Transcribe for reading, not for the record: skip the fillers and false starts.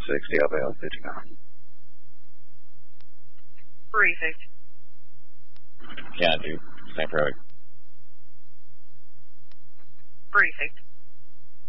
60, I'll be able to put you on. Briefing. Yeah, dude. Same road. Briefing.